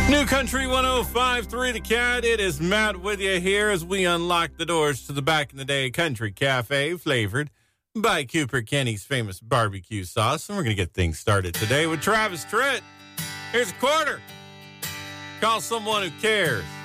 New Country 105.3 The Cat. It is Matt with you here as we unlock the doors to the back in the day country cafe flavored by Cooper Kenny's famous barbecue sauce. And we're going to get things started today with Travis Tritt. Here's a quarter. Call someone who cares.